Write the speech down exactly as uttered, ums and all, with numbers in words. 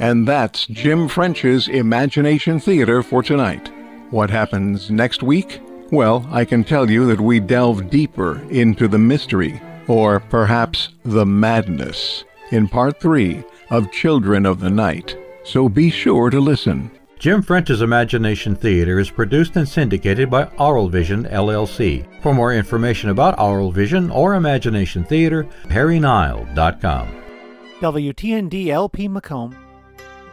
And that's Jim French's Imagination Theater for tonight. What happens next week? Well, I can tell you that we delve deeper into the mystery, or perhaps the madness, in part three of Children of the Night. So be sure to listen. Jim French's Imagination Theater is produced and syndicated by Aural Vision, L L C. For more information about Aural Vision or Imagination Theater, harry nile dot com. W T N D L P Macomb,